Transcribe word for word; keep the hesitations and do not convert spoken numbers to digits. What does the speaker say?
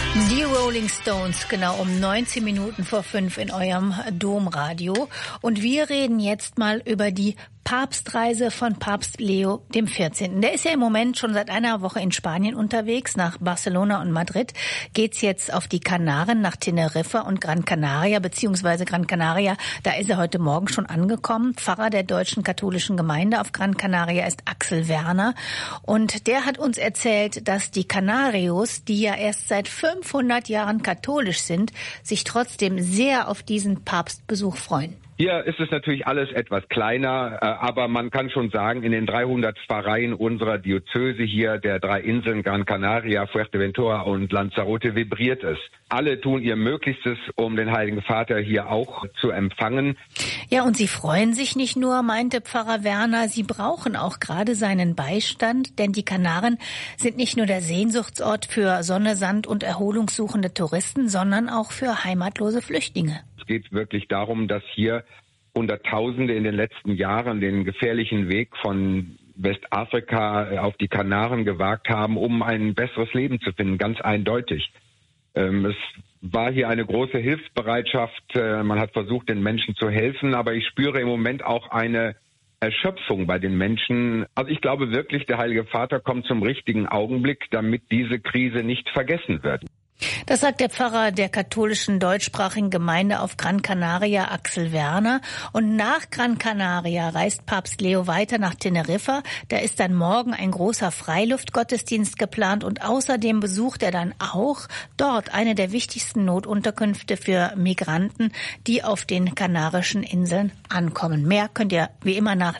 Die Rolling Stones, genau um neunzehn Minuten vor fünf in eurem Domradio. Und wir reden jetzt mal über die Papstreise von Papst Leo der vierzehnten. Der ist ja im Moment schon seit einer Woche in Spanien unterwegs. Nach Barcelona und Madrid geht's jetzt auf die Kanaren, nach Teneriffa und Gran Canaria, beziehungsweise Gran Canaria. Da ist er heute Morgen schon angekommen. Pfarrer der deutschen katholischen Gemeinde auf Gran Canaria ist Axel Werner. Und der hat uns erzählt, dass die Canarios, die ja erst seit fünfhundert Jahren katholisch sind, sich trotzdem sehr auf diesen Papstbesuch freuen. Hier ist es natürlich alles etwas kleiner, aber man kann schon sagen, in den dreihundert Pfarreien unserer Diözese hier, der drei Inseln Gran Canaria, Fuerteventura und Lanzarote, vibriert es. Alle tun ihr Möglichstes, um den Heiligen Vater hier auch zu empfangen. Ja, und sie freuen sich nicht nur, meinte Pfarrer Werner, sie brauchen auch gerade seinen Beistand, denn die Kanaren sind nicht nur der Sehnsuchtsort für Sonne, Sand und erholungssuchende Touristen, sondern auch für heimatlose Flüchtlinge. Es geht wirklich darum, dass hier Hunderttausende in den letzten Jahren den gefährlichen Weg von Westafrika auf die Kanaren gewagt haben, um ein besseres Leben zu finden, ganz eindeutig. Ähm, es war hier eine große Hilfsbereitschaft, äh, man hat versucht, den Menschen zu helfen, aber ich spüre im Moment auch eine Erschöpfung bei den Menschen. Also ich glaube wirklich, der Heilige Vater kommt zum richtigen Augenblick, damit diese Krise nicht vergessen wird. Das sagt der Pfarrer der katholischen deutschsprachigen Gemeinde auf Gran Canaria, Axel Werner. Und nach Gran Canaria reist Papst Leo weiter nach Teneriffa. Da ist dann morgen ein großer Freiluftgottesdienst geplant und außerdem besucht er dann auch dort eine der wichtigsten Notunterkünfte für Migranten, die auf den Kanarischen Inseln ankommen. Mehr könnt ihr wie immer nach